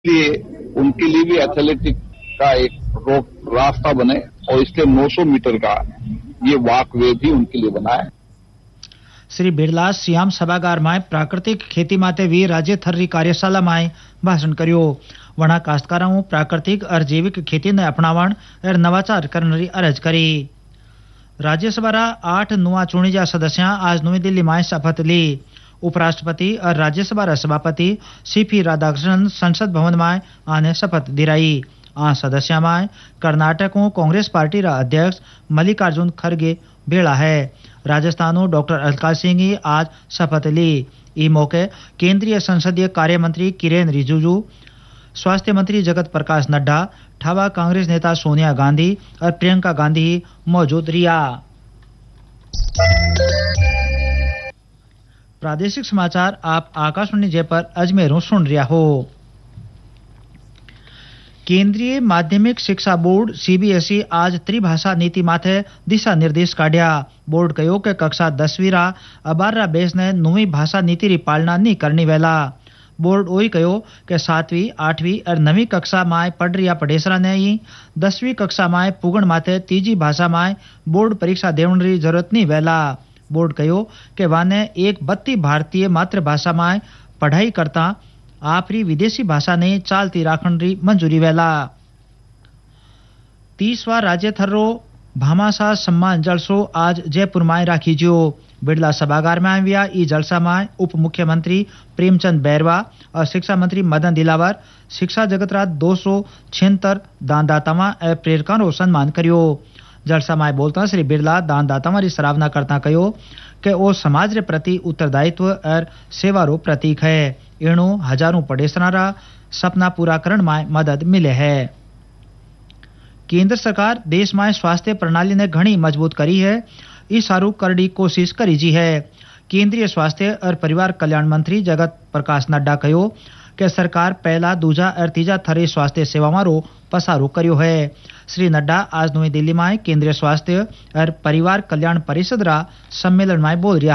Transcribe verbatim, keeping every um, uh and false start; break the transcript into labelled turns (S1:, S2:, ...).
S1: लिए उनके लिए भी एथलेटिक का एक रोप रास्ता बने और इसके नौ सौ मीटर का ये वॉक वे भी उनके लिए बना है।
S2: श्री बिरला सियाम सभागार में प्राकृतिक खेती माटे वी राज्य थर्री कार्यशाला में भाषण कर्यो। वणा काश्तकारों प्राकृतिक और जैविक खेती ने अपनावण और नवाचार करने अरज करी। राज्यसभा आठ नुआ चुणीजा सदस्य आज नई दिल्ली में शपथ ली। उपराष्ट्रपति और राज्यसभा सभापति सीपी राधाकृष्णन संसद भवन में आने शपथ दिलाई। आ सदस्य में कर्नाटक कांग्रेस पार्टी रा अध्यक्ष मल्लिकार्जुन खड़गे भेड़ा है। राजस्थान डॉक्टर अलका सिंह आज शपथ ली। ई मौके केंद्रीय संसदीय कार्य मंत्री किरेन रिजिजू, स्वास्थ्य मंत्री जगत प्रकाश नड्डा, ठावा कांग्रेस नेता सोनिया गांधी और प्रियंका गांधी मौजूद रिया। प्रादेशिक समाचार आप आकाशवाणी जयपुर अजमेर सुन रिया हो। केंद्रीय माध्यमिक शिक्षा बोर्ड सीबीएसई आज त्रिभाषा नीति माथे दिशा निर्देश काढ़िया। बोर्ड कहो कि कक्षा दसवीं रा अबारह बेस ने नवी भाषा नीति री पालना नहीं करनी वेला। बोर्ड ओई कहो कि सातवीं आठवीं और नवीं कक्षा में पढ़ रिया पढ़ेसरा ने ही दसवीं कक्षा में पुगण माथे तीजी भाषा में बोर्ड परीक्षा देवण री जरूरत नहीं वेला। बोर्ड कहो कि वाने एक बत्ती भारतीय मातृभाषा में पढ़ाई करता आपरी विदेशी भाषा ने चालती राखण री मंजूरी वेला। तीसवा राज्य थर्रो भामाशाह सम्मान जलसो आज जयपुर में राखी जो। बिड़ला सभागार में आया ई जलसा में उप मुख्यमंत्री प्रेमचंद बैरवा और शिक्षा मंत्री मदन दिलावर शिक्षा जगत रा दो सौ छिहत्तर दानदातावा और प्रेरका रो सम्मान करियो। जलसा में बोलता श्री बिरला दानदातावा री सराहना करता कहो कि वो समाज रे प्रति उत्तरदायित्व और सेवा रो प्रतीक है। इणु हजारों पढ़ेसरा रा सपना पूरा करण में मदद मिले है। केंद्र सरकार देश में स्वास्थ्य प्रणाली ने घनी मजबूत करी है। इस सारू करड़ी कोशिश करी जी है। केंद्रीय स्वास्थ्य और परिवार कल्याण मंत्री जगत प्रकाश नड्डा कहो कि सरकार पहला दूजा और तीजा थरे स्वास्थ्य सेवा रो पसारो कर्यो है। श्री नड्डा आज नई दिल्ली में केंद्रीय स्वास्थ्य और परिवार कल्याण परिषद रा सम्मेलन में बोल रहा